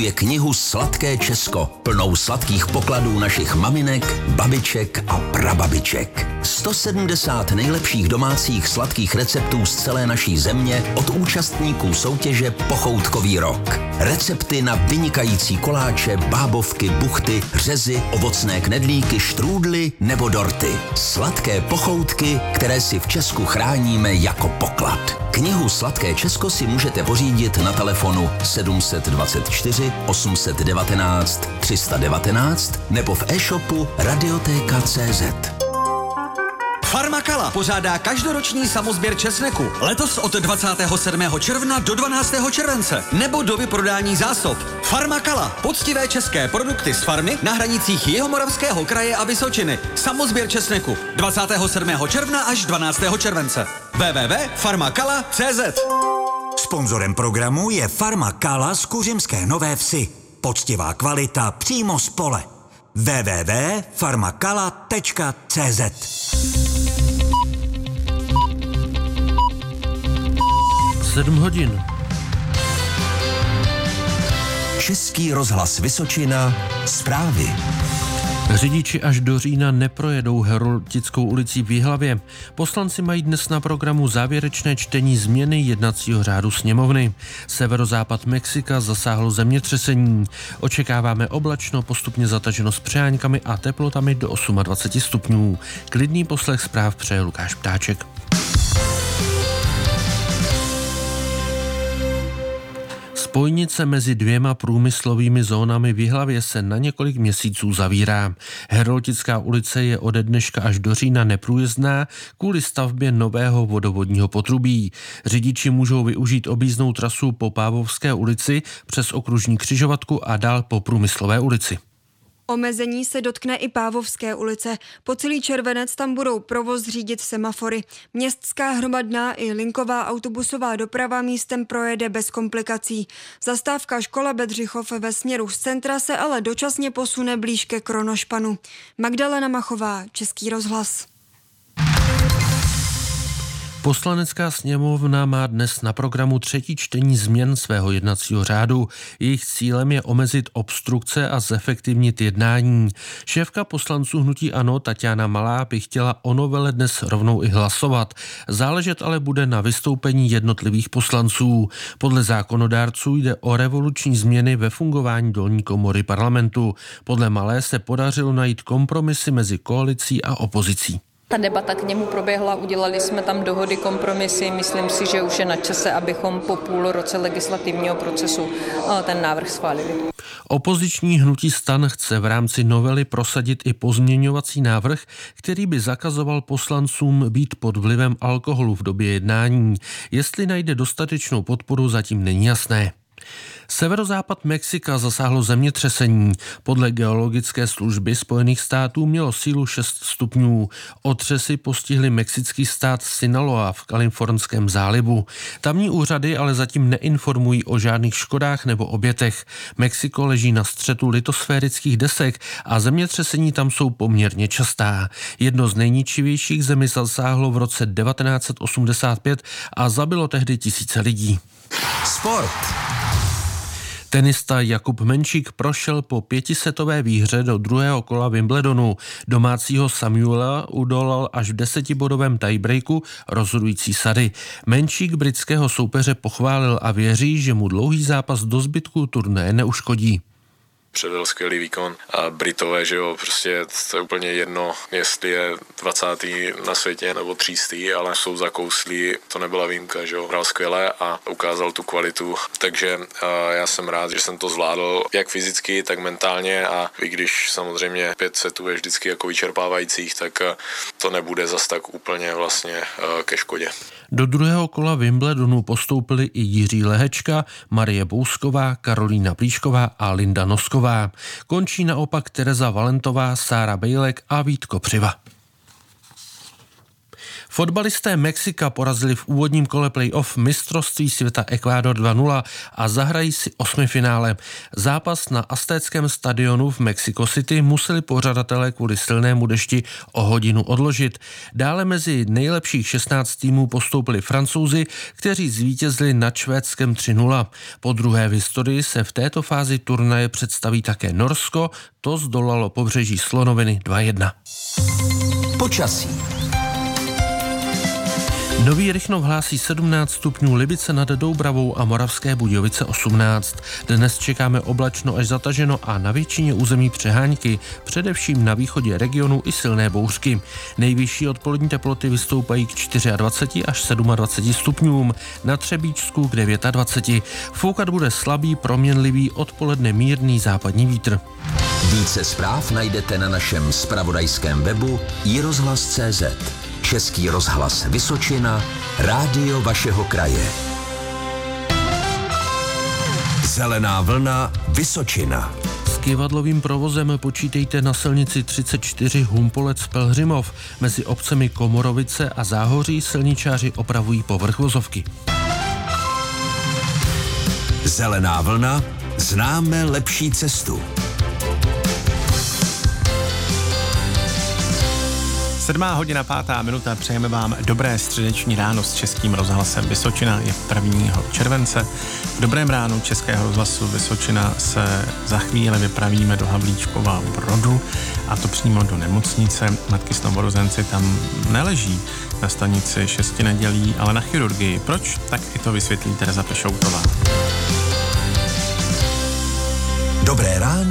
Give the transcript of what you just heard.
připravuje knihu Sladké Česko, plnou sladkých pokladů našich maminek, babiček a prababiček. 170 nejlepších domácích sladkých receptů z celé naší země od účastníků soutěže Pochoutkový rok. Recepty na vynikající koláče, bábovky, buchty, řezy, ovocné knedlíky, štrůdly nebo dorty. Sladké pochoutky, které si v Česku chráníme jako poklad. Knihu Sladké Česko si můžete pořídit na telefonu 724 819 319 nebo v e-shopu Radioteka.cz. Farmakala pořádá každoroční samosběr česneku. Letos od 27. června do 12. července. Nebo do vyprodání zásob. Farmakala. Poctivé české produkty z farmy na hranicích Jihomoravského kraje a Vysočiny. Samosběr česneku. 27. června až 12. července. www.farmakala.cz. Sponzorem programu je Farma Kala z Kuřimské Nové Vsi. Poctivá kvalita přímo z pole. www.farmakala.cz. 7 hodin. Český rozhlas Vysočina, zprávy. Řidiči až do října neprojedou Heroldickou ulicí v Jihlavě. Poslanci mají dnes na programu závěrečné čtení změny jednacího řádu sněmovny. Severozápad Mexika zasáhlo zemětřesení. Očekáváme oblačno, postupně zataženo s přeháňkami a teplotami do 28 stupňů. Klidný poslech zpráv přeje Lukáš Ptáček. Spojnice mezi dvěma průmyslovými zónami v Jihlavě se na několik měsíců zavírá. Heroldická ulice je ode dneška až do října neprůjezdná kvůli stavbě nového vodovodního potrubí. Řidiči můžou využít objízdnou trasu po Pávovské ulici přes okružní křižovatku a dál po Průmyslové ulici. Omezení se dotkne i Pávovské ulice. Po celý červenec tam budou provoz řídit semafory. Městská hromadná i linková autobusová doprava místem projede bez komplikací. Zastávka škola Bedřichov ve směru z centra se ale dočasně posune blíž ke Kronošpanu. Magdalena Machová, Český rozhlas. Poslanecká sněmovna má dnes na programu třetí čtení změn svého jednacího řádu. Jejich cílem je omezit obstrukce a zefektivnit jednání. Šéfka poslanců hnutí ANO Taťána Malá by chtěla o novele dnes rovnou i hlasovat. Záležet ale bude na vystoupení jednotlivých poslanců. Podle zákonodárců jde o revoluční změny ve fungování dolní komory parlamentu. Podle Malé se podařilo najít kompromisy mezi koalicí a opozicí. Ta debata k němu proběhla, udělali jsme tam dohody, kompromisy, myslím si, že už je na čase, abychom po půl roce legislativního procesu ten návrh schválili. Opoziční hnutí STAN chce v rámci novely prosadit i pozměňovací návrh, který by zakazoval poslancům být pod vlivem alkoholu v době jednání. Jestli najde dostatečnou podporu, zatím není jasné. Severozápad Mexika zasáhlo zemětřesení. Podle geologické služby Spojených států mělo sílu 6 stupňů. Otřesy postihly mexický stát Sinaloa v Kalifornském zálivu. Tamní úřady ale zatím neinformují o žádných škodách nebo obětech. Mexiko leží na střetu litosférických desek a zemětřesení tam jsou poměrně častá. Jedno z nejničivějších zemi zasáhlo v roce 1985 a zabilo tehdy tisíce lidí. Sport. Tenista Jakub Menšík prošel po 5setové výhře do druhého kola Wimbledonu. Domácího Samuela udolal až v 10bodovém tiebreaku rozhodující sady. Menšík britského soupeře pochválil a věří, že mu dlouhý zápas do zbytku turnaje neuškodí. Předvedl skvělý výkon a Britové, že jo, prostě to je úplně jedno, jestli je 20. na světě nebo 300, ale jsou zakouslí, to nebyla výjimka, že jo, hrál skvěle a ukázal tu kvalitu, takže já jsem rád, že jsem to zvládl jak fyzicky, tak mentálně a i když samozřejmě 5 setů je vždycky jako vyčerpávajících, tak to nebude zas tak úplně vlastně ke škodě. Do druhého kola Wimbledonu postoupili i Jiří Lehečka, Marie Bousková, Karolína Plíšková a Linda Nosková. Končí naopak Tereza Valentová, Sára Bejlek a Vít Kopřiva. Fotbalisté Mexika porazili v úvodním kole playoff mistrovství světa Ekvádor 2-0 a zahrají si osmifinále. Zápas na Aztéckém stadionu v Mexico City museli pořadatelé kvůli silnému dešti o hodinu odložit. Dále mezi nejlepších 16 týmů postoupili Francouzi, kteří zvítězili nad Švédskem 3-0. Po druhé v historii se v této fázi turnaje představí také Norsko, to zdolalo Pobřeží slonoviny 2-1. Počasí. Nový Rychnov hlásí 17 stupňů, Libice nad Doubravou a Moravské Budějovice 18. Dnes čekáme oblačno až zataženo a na většině území přehánky, především na východě regionu i silné bouřky. Nejvyšší odpolední teploty vystoupají k 24 až 27 stupňům, na Třebíčsku k 29. Foukat bude slabý, proměnlivý, odpoledne mírný západní vítr. Více zpráv najdete na našem zpravodajském webu iRozhlas.cz. Český rozhlas Vysočina, rádio vašeho kraje. Zelená vlna Vysočina. S kyvadlovým provozem počítejte na silnici 34 Humpolec-Pelhřimov. Mezi obcemi Komorovice a Záhoří silničáři opravují povrch vozovky. Zelená vlna, známe lepší cestu. 7:05, přejeme vám dobré středeční ráno s Českým rozhlasem Vysočina. Je 1. července. V dobrém ránu Českého rozhlasu Vysočina se za chvíli vypravíme do Havlíčkova Brodu, a to přímo do nemocnice. Matky s novorozenci tam neleží na stanici 6 nedělí, ale na chirurgii. Proč? Tak i to vysvětlí Tereza Pešoutová. Dobré ráno